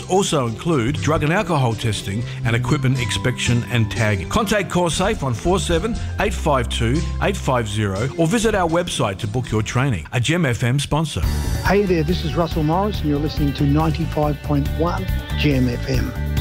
also include drug and alcohol testing and equipment inspection and tagging. Contact CoreSafe on 47 852 850 or visit our website to book your training. A Gem FM sponsor. Hey there, this is Russell Morris and you're listening to 95.1 Gem FM.